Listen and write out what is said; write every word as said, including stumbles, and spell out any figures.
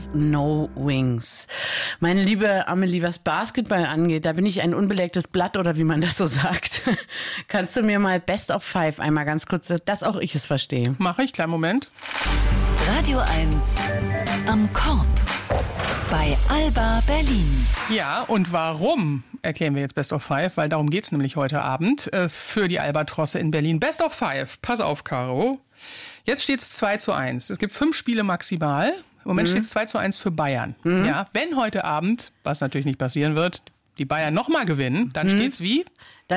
No Wings. Meine liebe Amelie, was Basketball angeht, da bin ich ein unbelegtes Blatt oder wie man das so sagt. Kannst du mir mal Best of Five einmal ganz kurz, dass auch ich es verstehe? Mache ich, kleinen Moment. Radio eins am Korb bei Alba Berlin. Ja, und warum erklären wir jetzt Best of Five? Weil darum geht's nämlich heute Abend äh, für die Albatrosse in Berlin. Best of Five. Pass auf, Caro. Jetzt steht's zwei zu eins. Es gibt fünf Spiele maximal. Im Moment mhm. steht es zwei zu eins für Bayern. Mhm. Ja, wenn heute Abend, was natürlich nicht passieren wird, die Bayern nochmal gewinnen, dann mhm. steht's wie?